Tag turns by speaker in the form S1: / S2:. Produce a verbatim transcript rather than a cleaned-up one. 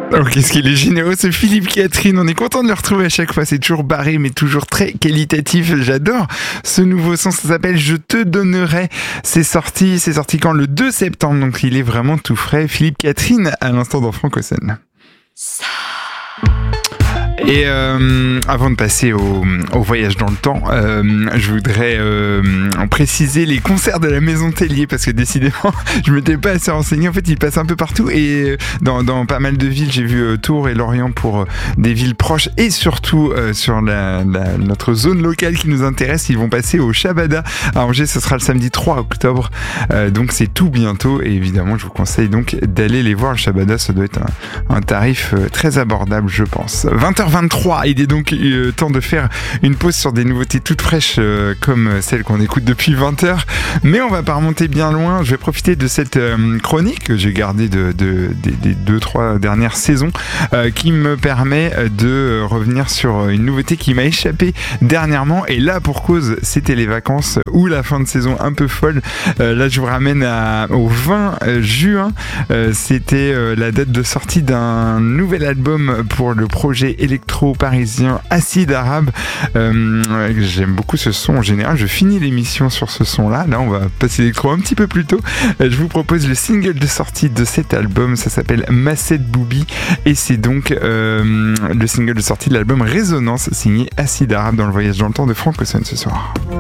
S1: Oh, qu'est-ce qu'il est généreux ce Philippe Catherine, on est content de le retrouver à chaque fois, c'est toujours barré mais toujours très qualitatif, j'adore ce nouveau son, ça s'appelle Je te donnerai, c'est sorti, c'est sorti quand le deux septembre, donc il est vraiment tout frais. Philippe Catherine à l'instant dans Francosen. Et euh, avant de passer au, au voyage dans le temps, euh, je voudrais euh, préciser les concerts de la Maison Tellier parce que décidément, je m'étais pas assez renseigné. En fait, ils passent un peu partout et dans, dans pas mal de villes, j'ai vu euh, Tours et Lorient pour euh, des villes proches et surtout euh, sur la, la, notre zone locale qui nous intéresse. Ils vont passer au Shabada à Angers. Ce sera le samedi trois octobre, euh, donc c'est tout bientôt. Et évidemment, je vous conseille donc d'aller les voir. Le Shabada, ça doit être un, un tarif euh, très abordable, je pense. vingt heures vingt-trois, il est donc euh, temps de faire une pause sur des nouveautés toutes fraîches euh, comme celles qu'on écoute depuis vingt heures, mais on va pas remonter bien loin. Je vais profiter de cette euh, chronique que j'ai gardée de, de, de, des deux trois dernières saisons euh, qui me permet de revenir sur une nouveauté qui m'a échappé dernièrement, et là pour cause c'était les vacances ou la fin de saison un peu folle. Euh, là je vous ramène à, au vingt juin, euh, c'était euh, la date de sortie d'un nouvel album pour le projet électro-parisien Acide Arabe. Euh, j'aime beaucoup ce son en général, je finis l'émission sur ce son là, là on va passer l'électro un petit peu plus tôt. Euh, je vous propose le single de sortie de cet album, ça s'appelle Massette Boubi et c'est donc euh, le single de sortie de l'album Résonance signé Acide Arabe dans le voyage dans le temps de Francosen ce soir.